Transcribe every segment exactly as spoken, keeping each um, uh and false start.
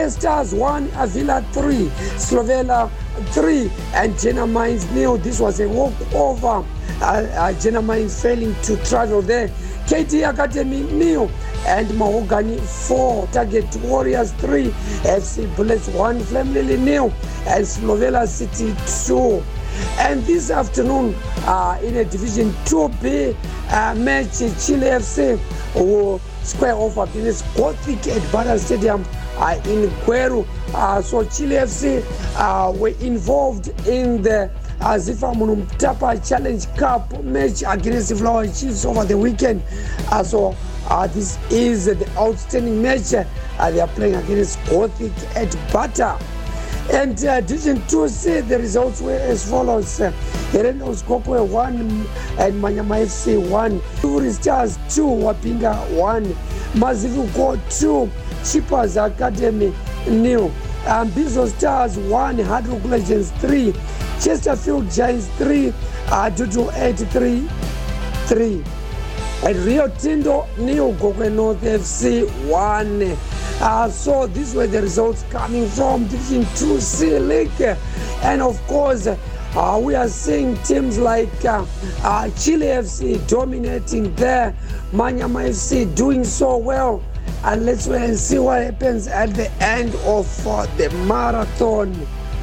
Black Stars one, Avila three, Slovenia three, and Jena Mines nil. This was a walkover. Uh, uh, Jena Mines failing to travel there. K T Academy nil, and Mahogany four, Target Warriors three, F C Bullets one, Flamlily nil, and Slovenia City two. And this afternoon, uh, in a Division two B uh, match, Chile F C will square off against Gothic at Bada Stadium uh, in Gweru. Uh, so Chile F C uh, were involved in the uh, Zifa Munumtapa Challenge Cup match against Flower Chiefs over the weekend. Uh, so uh, this is the outstanding match. Uh, they are playing against Gothic at Bata. And uh, Division two C, the results were as follows. Uh, Herendo Skokwe one and Manyama F C one. Uri Stars two, Wapinga one. Mazivuko two, Chippers Academy nil. Ambizo Stars one, Hard Rock Legends three. Chesterfield Giants three, uh, Dudu eight three three. And Rio Tinto nil, Gokwe North F C one. Uh, so these were the results coming from Division two C League. And of course, uh, we are seeing teams like uh, uh, Chile F C dominating there, Manyama F C doing so well. And let's wait and see what happens at the end of uh, the marathon.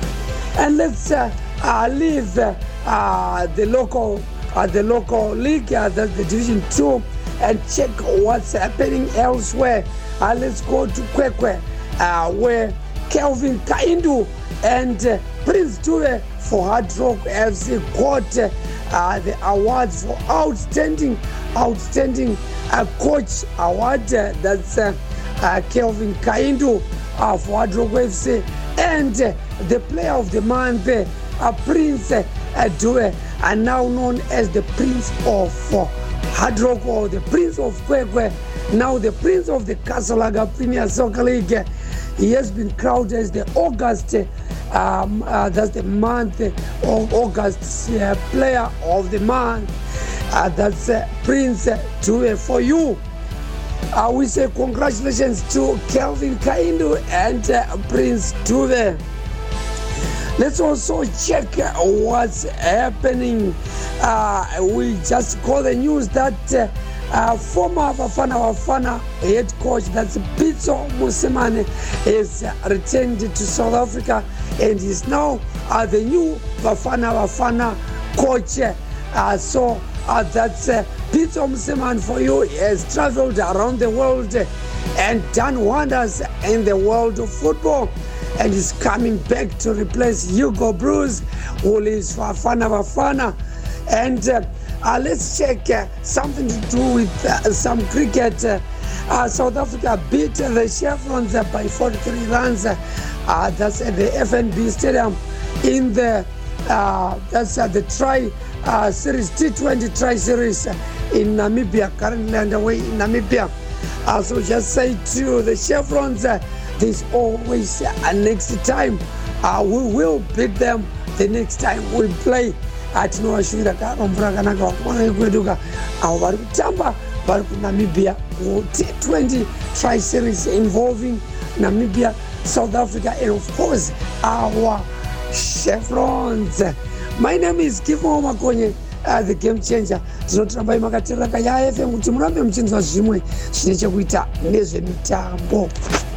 And let's uh, uh, leave uh, uh, the local uh, the local league, uh, that's the Division two, and check what's happening elsewhere. Uh, let's go to Kwekwe, uh, where Kelvin Kaindu and uh, Prince Ture for Hard Rock F C got uh, the awards for outstanding, outstanding uh, coach award. Uh, that's uh, uh, Kelvin Kaindu uh, for Hard Rock F C, and uh, the player of the month, uh, Prince uh, Ture, are now known as the Prince of uh, Hard Rock, or the Prince of Kwekwe. Now the Prince of the Kasolaga Premier Soccer League. He has been crowned as the August, um, uh, that's the month of August uh, player of the month. Uh, that's uh, Prince Ture for you. Uh, we say congratulations to Kelvin Kaindu and uh, Prince Ture. Let's also check what's happening. Uh, we just got the news that uh, Uh, former Bafana Bafana head coach, that's Pitso Mosimane, is uh, returned to South Africa and is now uh, the new Bafana Bafana coach. Uh, so uh, that's uh, Pitso Mosimane for you. He has traveled around the world and done wonders in the world of football, and is coming back to replace Hugo Bruce, who leaves for Bafana Bafana. And uh, Uh, let's check uh, something to do with uh, some cricket. Uh, uh, South Africa beat uh, the Chevrons uh, by forty-three runs. Uh, that's at the F N B Stadium in the uh, that's uh, the Tri uh, Series T twenty Tri Series uh, in Namibia, currently underway in Namibia. Uh, so just say to the Chevrons, uh, there's always uh, a next time. Uh, we will beat them the next time we play. Atinowashuvira karombura kanaka wakuona kweduka avo vari kutamba vari kunamibia T twenty Tri Series involving Namibia, South Africa, and of course our Chevrons. My name is Kifo Makonye, uh, the game changer. Tinotoramba makateerera Kaya F M kuti murambe muchinzwa zvimwe zvine chekuita nezvemitambo.